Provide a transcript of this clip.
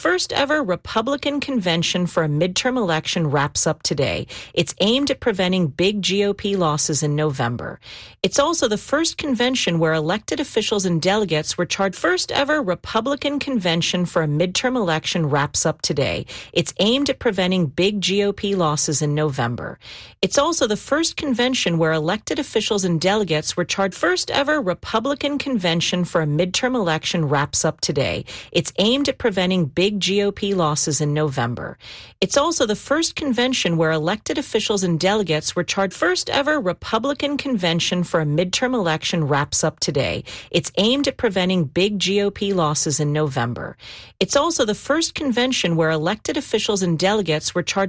first ever Republican convention for a midterm election wraps up today. It's aimed at preventing big GOP losses in November. It's also the first convention where elected officials and delegates were charged. First ever Republican convention for a midterm election wraps up today. It's aimed at preventing big GOP losses in November. It's also the first convention where elected officials and delegates were charged. First ever Republican convention for a midterm election wraps up today. It's aimed at preventing big GOP losses in November. It's also the first convention where elected officials and delegates were charged. First ever Republican convention for a midterm election wraps up today. It's aimed at preventing big GOP losses in November. It's also the first convention where elected officials and delegates were charged.